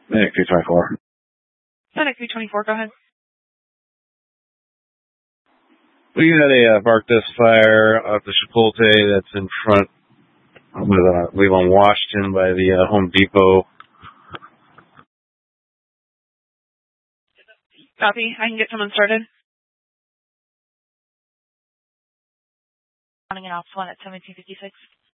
Medic 324. Medic 324, go ahead. We had a Vargas fire of the Chipotle that's in front with, I believe, on Washington by the Home Depot. Copy. I can get someone started. Running an ops one at 1756.